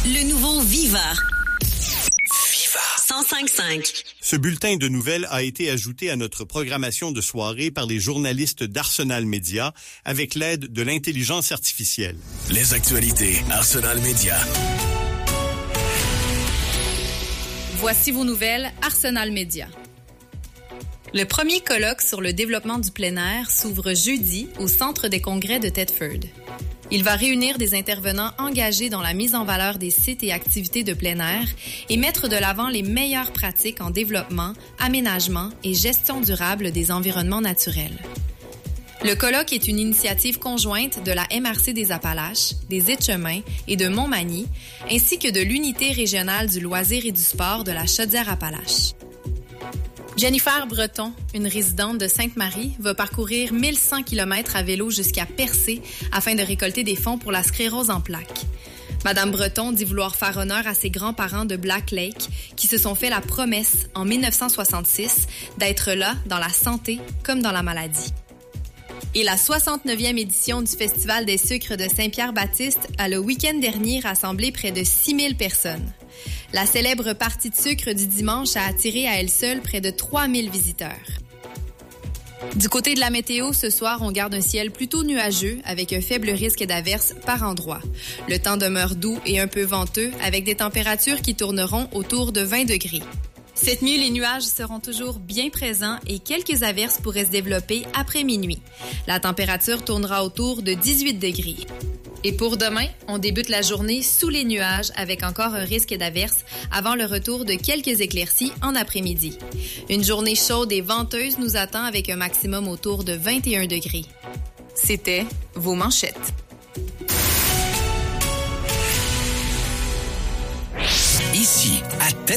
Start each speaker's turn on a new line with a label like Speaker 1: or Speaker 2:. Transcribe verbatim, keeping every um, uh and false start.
Speaker 1: Le nouveau Viva. Viva. cent cinq virgule cinq.
Speaker 2: Ce bulletin de nouvelles a été ajouté à notre programmation de soirée par les journalistes d'Arsenal Média avec l'aide de l'intelligence artificielle.
Speaker 3: Les actualités Arsenal Média.
Speaker 4: Voici vos nouvelles Arsenal Média. Le premier colloque sur le développement du plein air s'ouvre jeudi au Centre des congrès de Thetford. Il va réunir des intervenants engagés dans la mise en valeur des sites et activités de plein air et mettre de l'avant les meilleures pratiques en développement, aménagement et gestion durable des environnements naturels. Le colloque est une initiative conjointe de la M R C des Appalaches, des Etchemins et de Montmagny, ainsi que de l'Unité régionale du loisir et du sport de la Chaudière-Appalaches. Jennifer Breton, une résidente de Sainte-Marie, va parcourir mille cent kilomètres à vélo jusqu'à Percé afin de récolter des fonds pour la sclérose en plaques. Madame Breton dit vouloir faire honneur à ses grands-parents de Black Lake qui se sont fait la promesse en dix-neuf cent soixante-six d'être là dans la santé comme dans la maladie. Et la soixante-neuvième édition du Festival des sucres de Saint-Pierre-Baptiste a le week-end dernier rassemblé près de six mille personnes. La célèbre partie de sucre du dimanche a attiré à elle seule près de trois mille visiteurs. Du côté de la météo, ce soir, on garde un ciel plutôt nuageux avec un faible risque d'averses par endroits. Le temps demeure doux et un peu venteux avec des températures qui tourneront autour de vingt degrés. Cette nuit, les nuages seront toujours bien présents et quelques averses pourraient se développer après minuit. La température tournera autour de dix-huit degrés. Et pour demain, on débute la journée sous les nuages avec encore un risque d'averse avant le retour de quelques éclaircies en après-midi. Une journée chaude et venteuse nous attend avec un maximum autour de vingt et un degrés. C'était vos manchettes.
Speaker 3: Ici, à Thetford.